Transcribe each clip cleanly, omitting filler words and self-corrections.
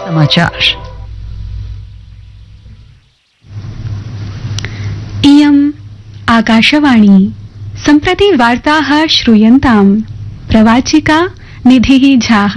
समाचार। इयम् आकाशवाणी। सम्प्रति वार्ताः श्रूयन्ताम्। प्रवाचिका निधिः झाः।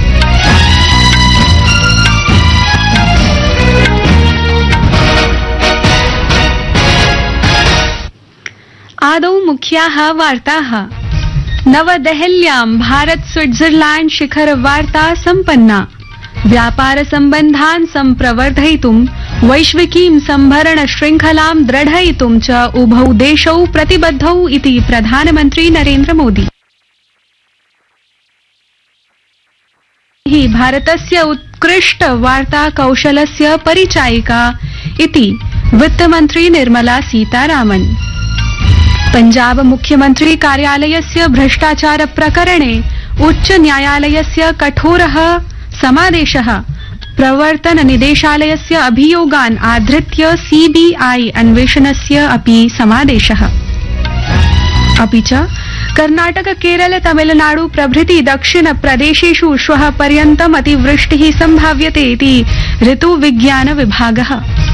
आदौ मुख्याः वार्ताः। नवदेहल्यां भारत स्विट्जरलैंड शिखर वार्ता सम्पन्ना। व्यापार सम्बन्धान् सम्प्रवर्धयितुं वैश्विकीं सम्भरण श्रृंखलां दृढयितुं च उभौ देशौ प्रतिबद्धौ इति प्रधानमन्त्री नरेन्द्र मोदी। भारतस्य उत्कृष्ट वार्ता कौशलस्य परिचायिका इति वित्तमन्त्री निर्मला सीतारामन्। पंजाब मुख्यमंत्री कार्यालयस्य भ्रष्टाचार प्रकरणे उच्च न्यायालयस्य कठोरः समादेशः। प्रवर्तन निदेशालयस्य अभियोगान् आधृत्य सीबीआई अन्वेषणस्य अपि समादेशः। अपि च कर्नाटक केरल तमिलनाडु प्रभृति दक्षिण प्रदेशेषु श्वः पर्यन्तम् अतिवृष्टिः सम्भाव्यते इति ऋतुविज्ञान विभागः।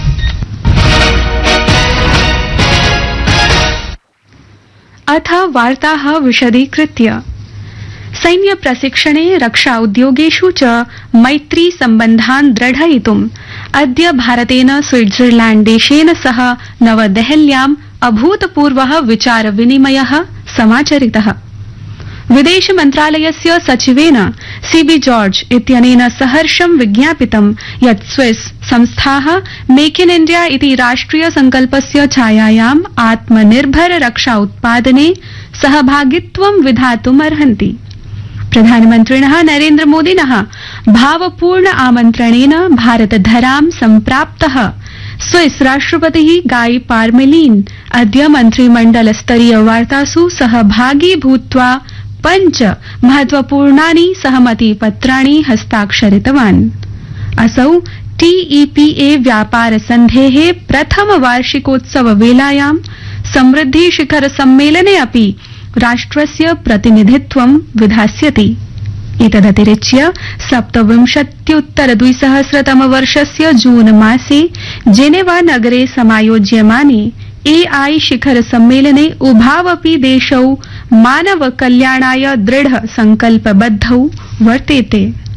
अथ वार्ताः विशदीकृत्य। सैन्य प्रशिक्षणे रक्षा उद्योगेषु च मैत्री सम्बन्धान् दृढयितुम् अद्य भारतेन स्विट्जरलैंड देशेन सह नवदेहल्याम् अभूतपूर्वः विचार विनिमयः समाचरितः। विदेश मन्त्रालयस्य सचिवेन सीबी जॉर्ज इत्यनेन सहर्षं विज्ञापितं यत् स्विस संस्थाः मेक इन इंडिया इति राष्ट्रिय संकल्पस्य छायायाम् आत्मनिर्भर रक्षा उत्पादने सहभागित्वं विधातुम् अर्हन्ति। प्रधानमन्त्रिणः नरेन्द्र मोदिनः भावपूर्ण आमन्त्रणेन भारतधरां सम्प्राप्तः स्विस राष्ट्रपतिः गाई पार्मेलिन अद्य मन्त्रिमण्डल स्तरीय वार्तासु सहभागी भूत्वा 5 महत्वपूर्णानि सहमतिपत्राणि हस्ताक्षरितवान्। असौ TEPA व्यापार सन्धेः प्रथम वार्षिकोत्सव वेलायां समृद्धि शिखर सम्मेलने अपि राष्ट्रस्य प्रतिनिधित्वं विधास्यति। एतदतिरिच्य 27-उत्तर-2000 वर्षस्य जून मासे जेनेवा नगरे समायोज्यमाने AI शिखर सम्मेलने उभावपि देशौ मानव कल्याणाय दृढ संकल्पबद्धौ वर्तेते।